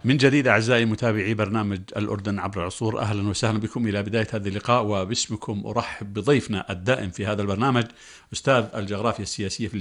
من جديد أعزائي متابعي برنامج الأردن عبر العصور، أهلا وسهلا بكم إلى بداية هذا اللقاء، وباسمكم أرحب بضيفنا الدائم في هذا البرنامج أستاذ الجغرافيا السياسية في